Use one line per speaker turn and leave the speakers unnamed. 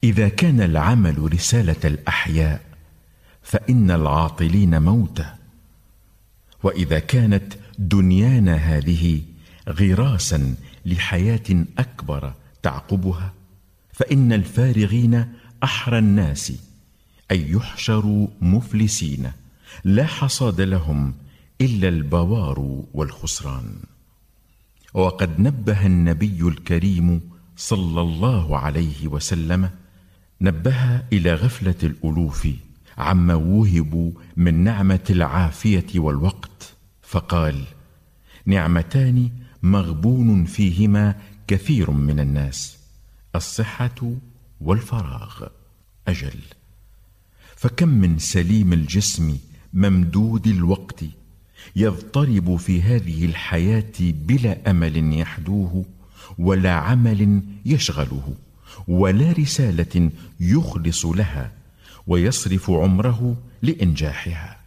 إذا كان العمل رسالة الأحياء فإن العاطلين موتى، وإذا كانت دنيانا هذه غراسا لحياة أكبر تعقبها فإن الفارغين أحرى الناس أن يحشروا مفلسين لا حصاد لهم إلا البوار والخسران. وقد نبه النبي الكريم صلى الله عليه وسلم نبه إلى غفلة الألوف عما وهبوا من نعمة العافية والوقت، فقال: نعمتان مغبون فيهما كثير من الناس، الصحة والفراغ. أجل، فكم من سليم الجسم ممدود الوقت يضطرب في هذه الحياة بلا أمل يحدوه، ولا عمل يشغله، ولا رسالة يخلص لها ويصرف عمره لإنجاحها.